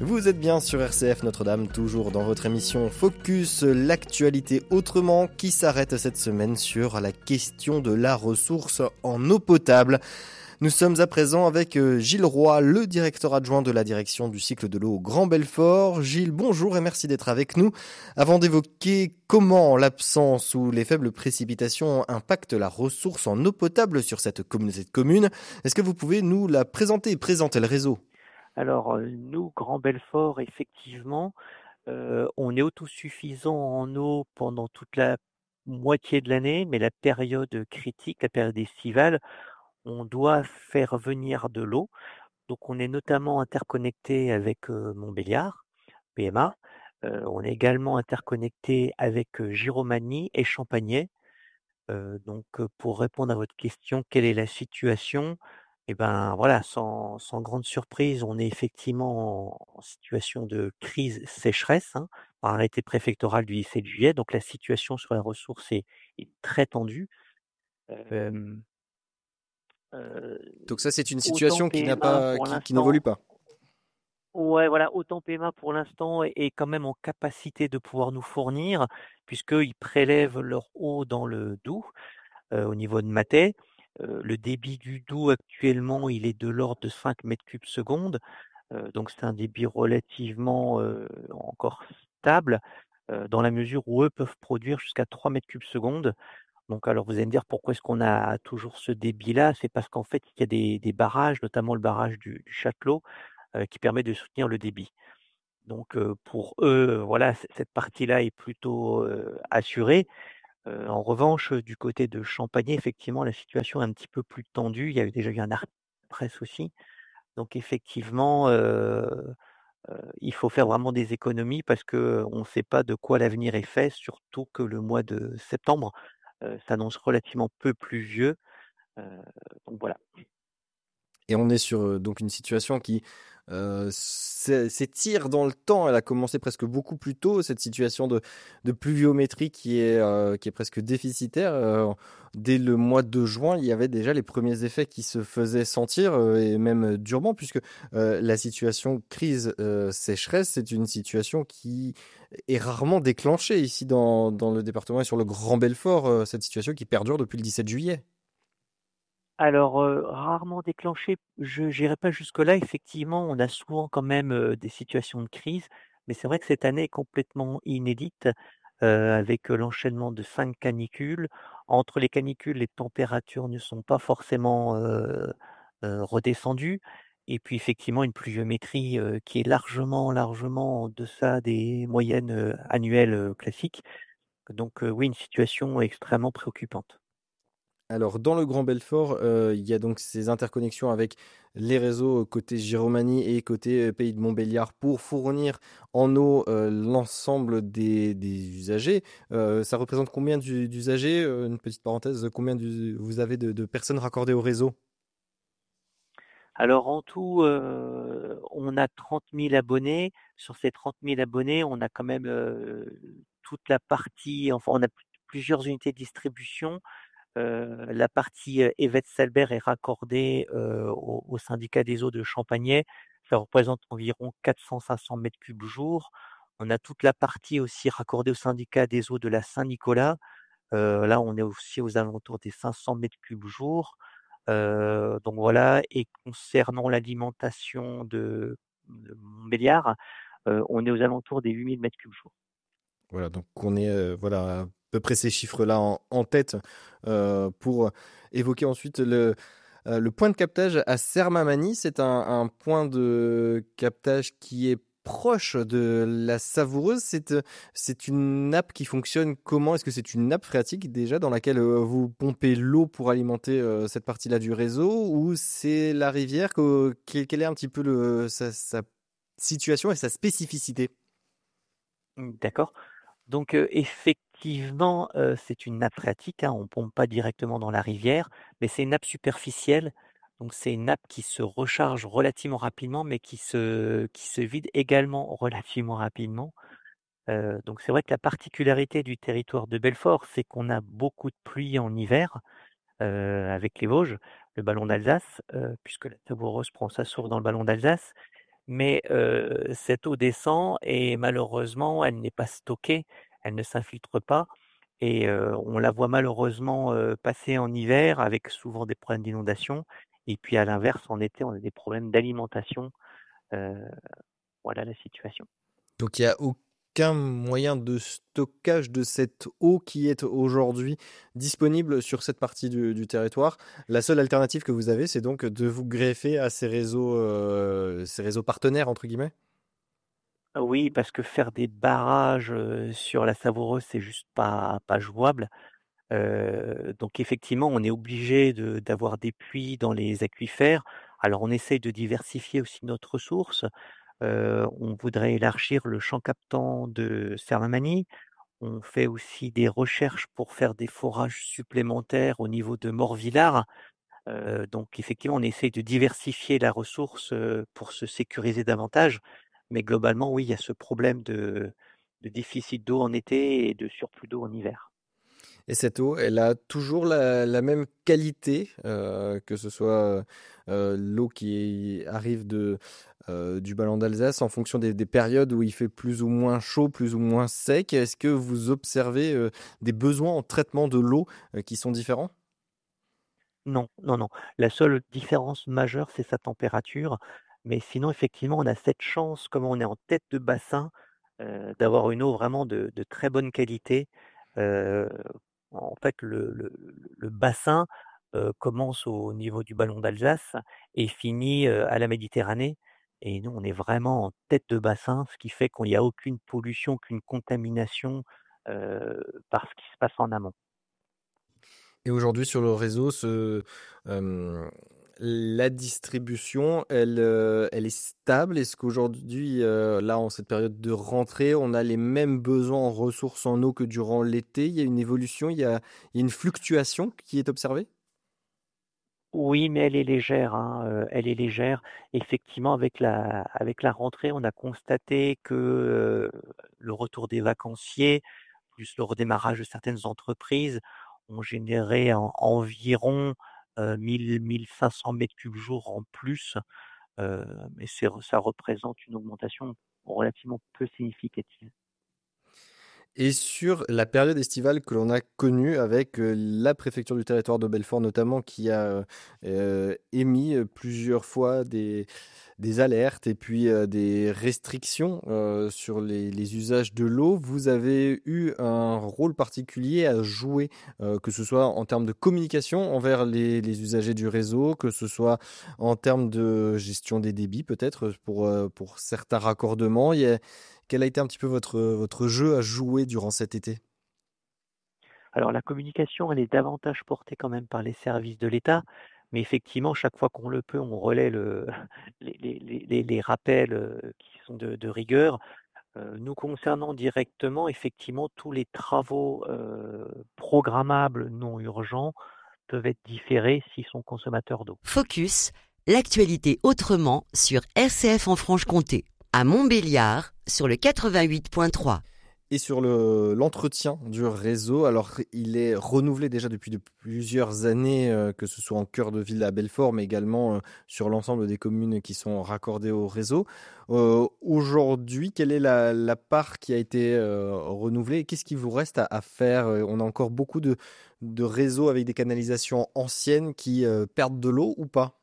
Vous êtes bien sur RCF Notre-Dame, toujours dans votre émission Focus, l'actualité autrement, qui s'arrête cette semaine sur la question de la ressource en eau potable. Nous sommes à présent avec Gilles Roy, le directeur adjoint de la direction du cycle de l'eau au Grand Belfort. Gilles, bonjour et merci d'être avec nous. Avant d'évoquer comment l'absence ou les faibles précipitations impactent la ressource en eau potable sur cette communauté de communes, est-ce que vous pouvez nous la présenter et présenter le réseau ? Alors, nous, Grand Belfort, effectivement, on est autosuffisant en eau pendant toute la moitié de l'année, mais la période critique, la période estivale, on doit faire venir de l'eau. Donc on est notamment interconnecté avec, Montbéliard, PMA. On est également interconnecté avec, Giromagny et Champagney. Pour répondre à votre question, quelle est la situation? Et ben, voilà, sans grande surprise, on est effectivement en situation de crise sécheresse, hein, par arrêté préfectoral du 17 juillet. Donc la situation sur la ressource est très tendue. Hem, Donc ça, c'est une Autant situation PMA pour qui n'évolue l'instant. pas. Ouais, voilà, autant PMA pour l'instant est quand même en capacité de pouvoir nous fournir, puisqu'ils prélèvent leur eau dans le Doubs, au niveau de Mathey. Le débit du Doubs actuellement, il est de l'ordre de 5 mètres cubes seconde, donc c'est un débit relativement, encore stable, dans la mesure où eux peuvent produire jusqu'à 3 mètres cubes seconde. Donc alors vous allez me dire pourquoi est-ce qu'on a toujours ce débit-là? C'est parce qu'en fait, il y a des barrages, notamment le barrage du Châtelot, qui permet de soutenir le débit. Donc pour eux, voilà, cette partie-là est plutôt, assurée. En revanche, du côté de Champagné, effectivement, la situation est un petit peu plus tendue. Il y a déjà eu un arrêt de presse aussi. Donc effectivement, il faut faire vraiment des économies parce qu'on ne sait pas de quoi l'avenir est fait, surtout que le mois de septembre, s'annonce relativement peu pluvieux. Heu, donc voilà. Et on est sur donc une situation qui s'étire dans le temps. Elle a commencé presque beaucoup plus tôt, cette situation de pluviométrie qui est presque déficitaire. Dès le mois de juin, il y avait déjà les premiers effets qui se faisaient sentir, et même durement, puisque la situation crise sécheresse, c'est une situation qui est rarement déclenchée ici dans le département et sur le Grand Belfort, cette situation qui perdure depuis le 17 juillet. Alors, rarement déclenché, je n'irai pas jusque-là. Effectivement, on a souvent quand même, des situations de crise, mais c'est vrai que cette année est complètement inédite, avec, l'enchaînement de 5 canicules. Entre les canicules, les températures ne sont pas forcément, redescendues et puis effectivement une pluviométrie, qui est largement en deçà des moyennes, annuelles, classiques. Donc, oui, une situation extrêmement préoccupante. Alors, dans le Grand Belfort, il y a donc ces interconnexions avec les réseaux côté Giromagny et côté, Pays de Montbéliard pour fournir en eau, l'ensemble des usagers. Ça représente combien d'usagers? Une petite parenthèse, combien vous avez de personnes raccordées au réseau? Alors en tout, on a 30 000 abonnés. Sur ces 30 000 abonnés, on a quand même, toute la partie enfin on a plusieurs unités de distribution. La partie, Évêque-Salbert est raccordée, au syndicat des eaux de Champagney. Ça représente environ 400-500 mètres cubes jour. On a toute la partie aussi raccordée au syndicat des eaux de la Saint-Nicolas. Là, on est aussi aux alentours des 500 mètres cubes jour. Donc voilà et concernant l'alimentation de Montbéliard, on est aux alentours des 8 000 mètres cubes jour. Voilà, donc on est, voilà, à peu près ces chiffres-là en tête, pour évoquer ensuite le point de captage à Sermamani. C'est un point de captage qui est proche de la Savoureuse. C'est une nappe qui fonctionne comment? Est-ce que c'est une nappe phréatique déjà dans laquelle, vous pompez l'eau pour alimenter, cette partie-là du réseau? Ou c'est la rivière? Quel est un petit peu sa situation et sa spécificité? D'accord. Donc, effectivement, c'est une nappe phréatique, hein, on pompe pas directement dans la rivière, mais c'est une nappe superficielle. Donc c'est une nappe qui se recharge relativement rapidement, mais qui se vide également relativement rapidement. Donc c'est vrai que la particularité du territoire de Belfort, c'est qu'on a beaucoup de pluie en hiver, avec les Vosges, le ballon d'Alsace, puisque la Savoureuse prend sa source dans le ballon d'Alsace. mais cette eau descend et malheureusement, elle n'est pas stockée, elle ne s'infiltre pas et on la voit malheureusement, passer en hiver avec souvent des problèmes d'inondation et puis à l'inverse, en été, on a des problèmes d'alimentation, heu, voilà la situation. Donc il y a aucun moyen de stockage de cette eau qui est aujourd'hui disponible sur cette partie du territoire. La seule alternative que vous avez, c'est donc de vous greffer à ces réseaux «partenaires» entre guillemets? Oui, parce que faire des barrages, sur la Savoureuse, c'est juste pas jouable. Donc effectivement, on est obligé d'avoir des puits dans les aquifères. Alors on essaye de diversifier aussi notre ressource. On voudrait élargir le champ captant de Sermamani. On fait aussi des recherches pour faire des forages supplémentaires au niveau de Morvillard. Donc effectivement, on essaye de diversifier la ressource, pour se sécuriser davantage. Mais globalement, oui, il y a ce problème de déficit d'eau en été et de surplus d'eau en hiver. Et cette eau, elle a toujours la même qualité, que ce soit, l'eau qui arrive du ballon d'Alsace en fonction des périodes où il fait plus ou moins chaud, plus ou moins sec. Est-ce que vous observez, des besoins en traitement de l'eau, qui sont différents? Non, non, non. La seule différence majeure, c'est sa température. Mais sinon, effectivement, on a cette chance, comme on est en tête de bassin, d'avoir une eau vraiment de très bonne qualité. Heu, En fait, le bassin, commence au niveau du ballon d'Alsace et finit, à la Méditerranée et nous, on est vraiment en tête de bassin, ce qui fait qu'il n'y a aucune pollution, aucune contamination, heu, par ce qui se passe en amont. Et aujourd'hui sur le réseau, hem, la distribution, elle est stable? Est-ce qu'aujourd'hui, là, en cette période de rentrée, on a les mêmes besoins en ressources en eau que durant l'été? Il y a une évolution, il y a une fluctuation qui est observée? Oui, mais elle est légère, hein, elle est légère. Effectivement, avec la rentrée, on a constaté que, le retour des vacanciers, plus le redémarrage de certaines entreprises ont généré environ, 1 500 m3 jour en plus, mais ça représente une augmentation relativement peu significative. Et sur la période estivale que l'on a connue avec, la préfecture du territoire de Belfort notamment qui a, émis, plusieurs fois des alertes et puis, des restrictions, sur les usages de l'eau. Vous avez eu un rôle particulier à jouer, que ce soit en termes de communication envers les usagers du réseau, que ce soit en termes de gestion des débits peut-être, pour certains raccordements. Quel a été un petit peu votre jeu à jouer durant cet été? Alors la communication, elle est davantage portée quand même par les services de l'État, mais effectivement, chaque fois qu'on le peut, on relaie les rappels, qui sont de rigueur. Nous concernant directement, effectivement, tous les travaux, programmables non urgents peuvent être différés s'ils sont consommateurs d'eau. Focus, l'actualité autrement sur RCF en Franche-Comté, à Montbéliard sur le 88.3. Et sur l'entretien du réseau, alors il est renouvelé déjà depuis de plusieurs années, que ce soit en cœur de ville à Belfort, mais également, sur l'ensemble des communes qui sont raccordées au réseau. Aujourd'hui, quelle est la part qui a été, renouvelée et qu'est-ce qu'il vous reste à faire? On a encore beaucoup de réseaux avec des canalisations anciennes qui, perdent de l'eau ou pas?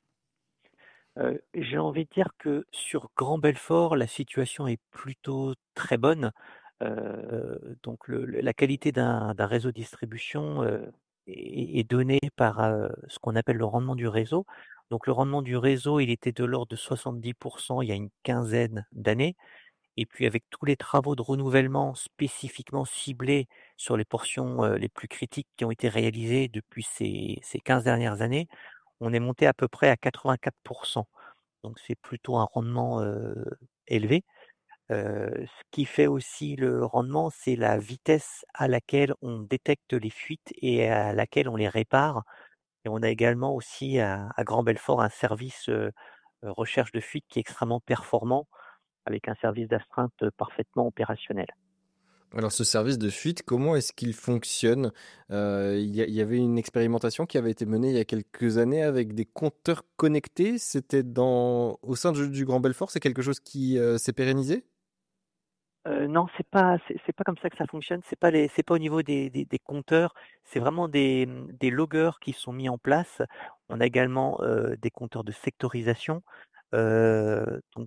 J'ai envie de dire que sur Grand Belfort, la situation est plutôt très bonne. Donc la qualité d'un réseau de distribution, est donnée par, ce qu'on appelle le rendement du réseau. Donc le rendement du réseau, il était de l'ordre de 70 il y a une quinzaine d'années et puis avec tous les travaux de renouvellement spécifiquement ciblés sur les portions, les plus critiques qui ont été réalisés depuis ces 15 dernières années, on est monté à peu près à 84. Donc c'est plutôt un rendement, élevé. Ce qui fait aussi le rendement, c'est la vitesse à laquelle on détecte les fuites et à laquelle on les répare et on a également aussi à Grand Belfort un service, recherche de fuite qui est extrêmement performant avec un service d'astreinte, parfaitement opérationnel. Alors ce service de fuite, comment est-ce qu'il fonctionne? Il y avait une expérimentation qui avait été menée il y a quelques années avec des compteurs connectés. C'était au sein du Grand Belfort, c'est quelque chose qui s'est pérennisé? Non, c'est pas comme ça que ça fonctionne. C'est pas au niveau des compteurs. C'est vraiment des loggers qui sont mis en place. On a également des compteurs de sectorisation. Donc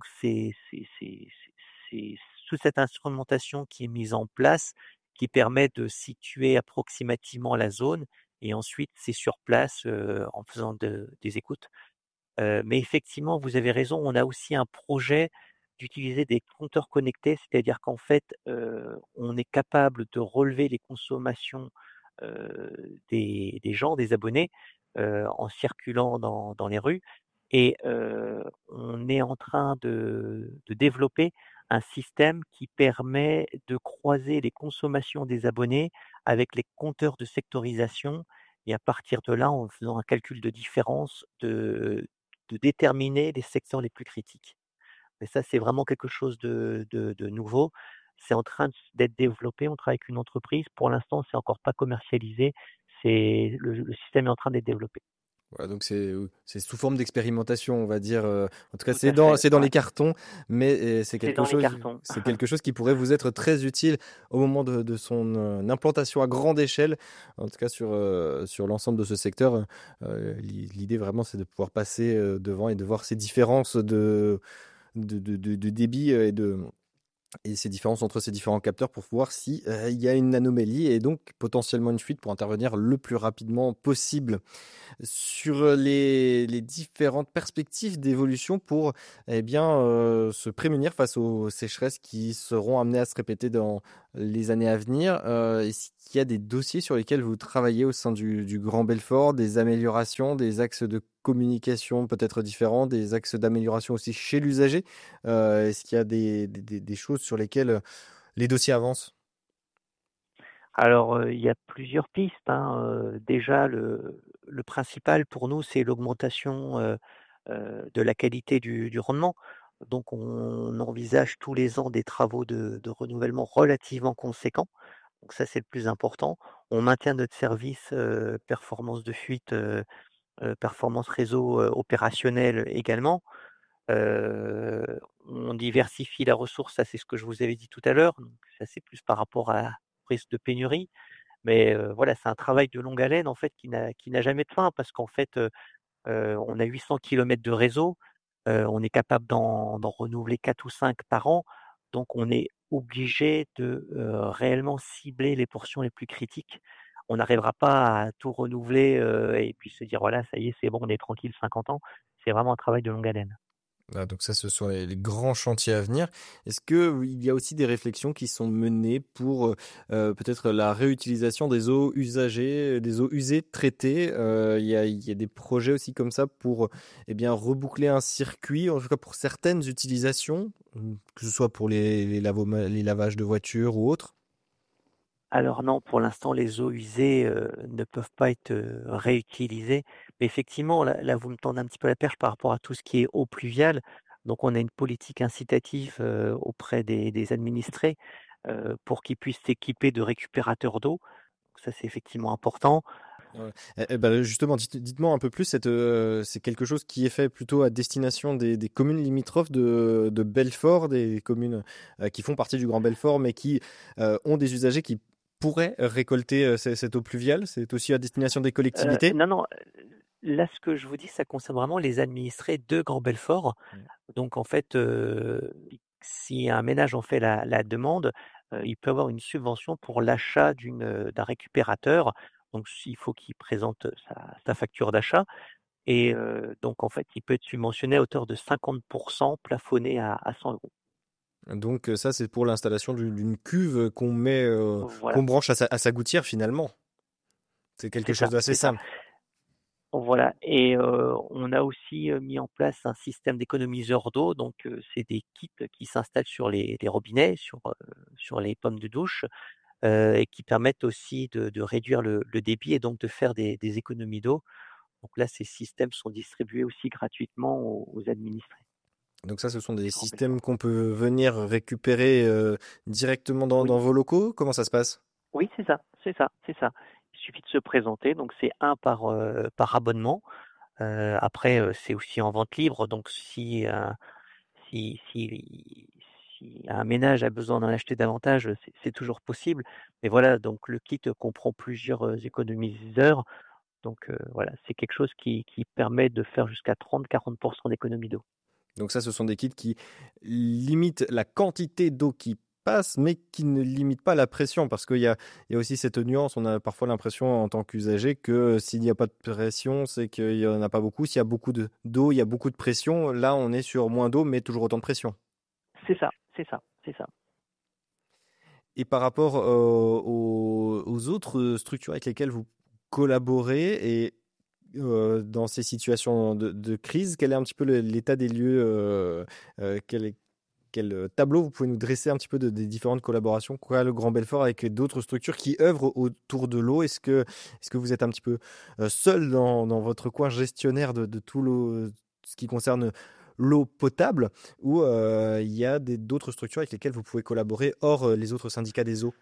c'est toute cette instrumentation qui est mise en place, qui permet de situer approximativement la zone, et ensuite c'est sur place en faisant des écoutes. Mais effectivement, vous avez raison, on a aussi un projet d'utiliser des compteurs connectés, c'est-à-dire qu'en fait, on est capable de relever les consommations, des gens, des abonnés, en circulant dans les rues, et on est en train de développer un système qui permet de croiser les consommations des abonnés avec les compteurs de sectorisation, et à partir de là, en faisant un calcul de différence, de déterminer les secteurs les plus critiques. Mais ça, c'est vraiment quelque chose de nouveau. C'est en train d'être développé. On travaille avec une entreprise. Pour l'instant, c'est encore pas commercialisé. Le système est en train d'être développé. Voilà, donc c'est sous forme d'expérimentation, on va dire. En tout cas, Tout à fait, c'est dans les ouais. cartons, mais C'est dans les cartons. c'est quelque chose qui pourrait vous être très utile au moment de son implantation à grande échelle. En tout cas, sur l'ensemble de ce secteur, l'idée vraiment, c'est de pouvoir passer devant et de voir ces différences de débit et ces différences entre ces différents capteurs pour voir si il y a une anomalie et donc potentiellement une fuite pour intervenir le plus rapidement possible sur les différentes perspectives d'évolution pour eh bien, se prémunir face aux sécheresses qui seront amenées à se répéter dans les années à venir. Est-ce qu'il y a des dossiers sur lesquels vous travaillez au sein du Grand Belfort, des améliorations, des axes de communication peut-être différents, des axes d'amélioration aussi chez l'usager? Est-ce qu'il y a des choses sur lesquelles les dossiers avancent? Alors, il y a plusieurs pistes, hein. Déjà, le principal pour nous, c'est l'augmentation, de la qualité du rendement. Donc on envisage tous les ans des travaux de renouvellement relativement conséquents. Donc ça, c'est le plus important. On maintient notre service, performance de fuite, performance réseau, opérationnel également. On diversifie la ressource, ça c'est ce que je vous avais dit tout à l'heure, donc ça c'est plus par rapport à risque de pénurie. Mais voilà, c'est un travail de longue haleine en fait qui n'a jamais de fin, parce qu'en fait, on a 800 kilomètres de réseau, on est capable d'en renouveler 4 ou 5 par an, donc on est obligé de, réellement cibler les portions les plus critiques. On n'arrivera pas à tout renouveler, et puis se dire: «Voilà, ça y est, c'est bon, on est tranquille 50 ans». C'est vraiment un travail de longue haleine. Ah, donc ça, ce sont les grands chantiers à venir. Est-ce que il y a aussi des réflexions qui sont menées pour peut-être la réutilisation des eaux usagées, des eaux usées traitées? Il y a des projets aussi comme ça pour eh bien reboucler un circuit, en tout cas pour certaines utilisations, que ce soit pour les lavages de voitures ou autres. Alors non, pour l'instant, les eaux usées, ne peuvent pas être, réutilisées. Mais effectivement, là, vous me tendez un petit peu la perche par rapport à tout ce qui est eau pluviale. Donc on a une politique incitative, auprès des administrés, pour qu'ils puissent s'équiper de récupérateurs d'eau. Donc ça, c'est effectivement important. Ouais. Bah, justement, dites-moi un peu plus, c'est quelque chose qui est fait plutôt à destination des communes limitrophes de Belfort, des communes qui font partie du Grand Belfort, mais qui ont des usagers qui pourraient récolter cette eau pluviale. C'est aussi à destination des collectivités. Non, non, là, ce que je vous dis, ça concerne vraiment les administrés de Grand Belfort. Mm. Donc en fait, si un ménage en fait la demande, il peut avoir une subvention pour l'achat d'un récupérateur. Donc il faut qu'il présente sa facture d'achat, et donc en fait, il peut être subventionné à hauteur de 50, plafonné à 100 €. Donc ça, c'est pour l'installation d'une cuve qu'on met, qu'on Voilà, branche à sa gouttière finalement. C'est quelque chose d'assez c'est ça. simple. Voilà, et on a aussi, mis en place un système d'économiseurs d'eau. Donc c'est des kits qui s'installent sur les robinets, sur les pommes de douche, et qui permettent aussi de réduire le débit, et donc de faire des économies d'eau. Donc là, ces systèmes sont distribués aussi gratuitement aux administrés. Donc ça, ce sont des Grand systèmes Belfort. qu'on peut venir récupérer directement Oui. dans vos locaux? Comment ça se passe? Oui, c'est ça. Il suffit de se présenter, donc c'est un par abonnement. Après, c'est aussi en vente libre, donc si si si un ménage a besoin d'en acheter davantage, c'est toujours possible. Mais voilà, donc le kit comprend plusieurs, économiseurs. Donc voilà, c'est quelque chose qui permet de faire jusqu'à 30-40 d'économie d'eau. Donc ça, ce sont des kits qui limitent la quantité d'eau qui passe, mais qui ne limitent pas la pression, parce il y a aussi cette nuance. On a parfois l'impression en tant qu'usager que s'il n'y a pas de pression, c'est qu'il n'y en a pas beaucoup. S'il y a beaucoup d'eau, il y a beaucoup de pression. Là, on est sur moins d'eau, mais toujours autant de pression. C'est ça, c'est ça, c'est ça. Et par rapport aux autres structures avec lesquelles vous collaborez et dans ces situations de crise, quel est un petit peu l'état des lieux quel tableau vous pouvez nous dresser un petit peu des différentes collaborations qu'a le Grand Belfort avec d'autres structures qui œuvrent autour de l'eau? Est-ce que vous êtes un petit peu seul dans votre coin gestionnaire de tout ce qui concerne l'eau potable ou il y a d'autres structures avec lesquelles vous pouvez collaborer hors les autres syndicats des eaux?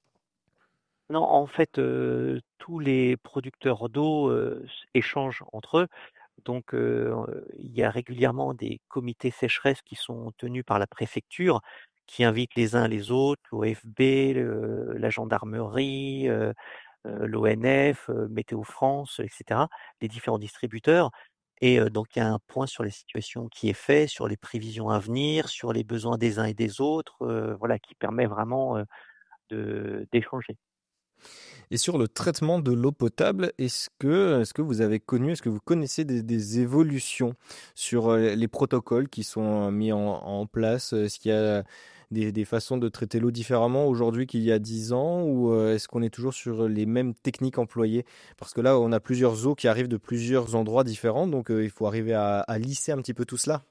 Non, en fait, tous les producteurs d'eau, échangent entre eux. Donc, il y a régulièrement des comités sécheresse qui sont tenus par la préfecture, qui invitent les uns les autres, l'OFB, la gendarmerie, l'ONF, Météo France, et cetera, les différents distributeurs. Et donc il y a un point sur les situations qui est fait, sur les prévisions à venir, sur les besoins des uns et des autres, voilà, qui permet vraiment, d'échanger. Et sur le traitement de l'eau potable, est-ce que vous avez connu, est-ce que vous connaissez des évolutions sur les protocoles qui sont mis en place? Est-ce qu'il y a des façons de traiter l'eau différemment aujourd'hui qu'il y a 10 ans ou est-ce qu'on est toujours sur les mêmes techniques employées? Parce que là, on a plusieurs eaux qui arrivent de plusieurs endroits différents, donc il faut arriver à lisser un petit peu tout cela.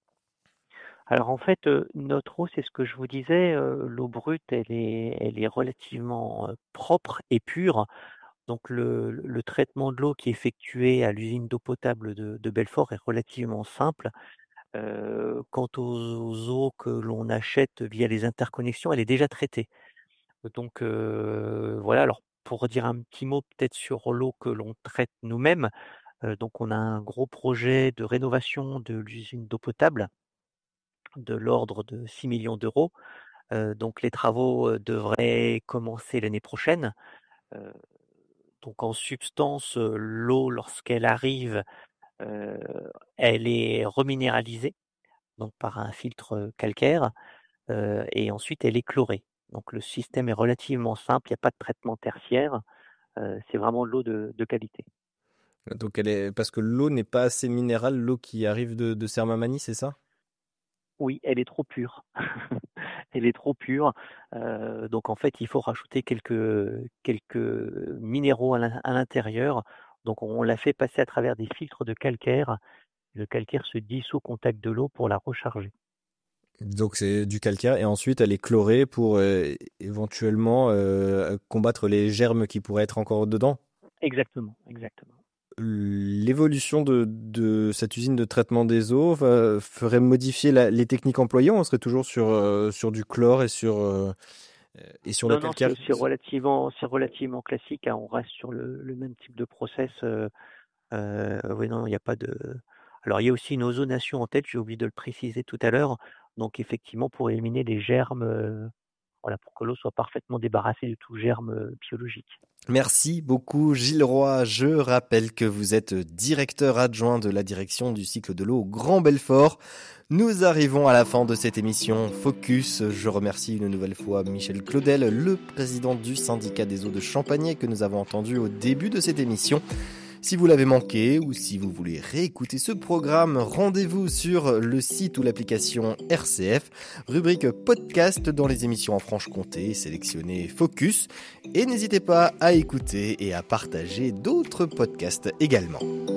Alors en fait, notre eau, c'est ce que je vous disais, l'eau brute, elle est relativement, propre et pure. Donc le traitement de l'eau qui est effectué à l'usine d'eau potable de Belfort est relativement simple. Quant aux eaux que l'on achète via les interconnexions, elle est déjà traitée. Donc voilà, alors pour dire un petit mot peut-être sur l'eau que l'on traite nous-mêmes, donc on a un gros projet de rénovation de l'usine d'eau potable de l'ordre de 6 millions d'euros. Donc les travaux, devraient commencer l'année prochaine. Heu, donc en substance, l'eau lorsqu'elle arrive, heu, elle est reminéralisée, donc par un filtre, calcaire, et ensuite elle est chlorée. Donc le système est relativement simple, il y a pas de traitement tertiaire, c'est vraiment de l'eau de qualité. Donc elle est parce que l'eau n'est pas assez minérale, l'eau qui arrive de Sermamani, c'est ça? Oui, elle est trop pure. Elle est trop pure, donc en fait, il faut rajouter quelques minéraux à l'intérieur. Donc on l'a fait passer à travers des filtres de calcaire. Le calcaire se dissout au contact de l'eau pour la recharger. Donc c'est du calcaire et ensuite elle est chlorée pour éventuellement combattre les germes qui pourraient être encore dedans. Exactement, exactement. L'évolution de cette usine de traitement des eaux ferait modifier les techniques employées ou on serait toujours sur du chlore et sur le Non, non, calcaire? c'est relativement classique, hein, on reste sur le même type de process, oui, non, il y a pas de alors il y a aussi une ozonation en tête, j'ai oublié de le préciser tout à l'heure. Donc effectivement, pour éliminer les germes, voilà, pour que l'eau soit parfaitement débarrassée de tout germe, biologique. Merci beaucoup Gilles Roy. Je rappelle que vous êtes directeur adjoint de la direction du cycle de l'eau au Grand Belfort. Nous arrivons à la fin de cette émission Focus. Je remercie une nouvelle fois Michel Claudel, le président du syndicat des eaux de Champagné que nous avons entendu au début de cette émission. Si vous l'avez manqué ou si vous voulez réécouter ce programme, rendez-vous sur le site ou l'application RCF, rubrique podcast dans les émissions en Franche-Comté, sélectionnez Focus. Et n'hésitez pas à écouter et à partager d'autres podcasts également.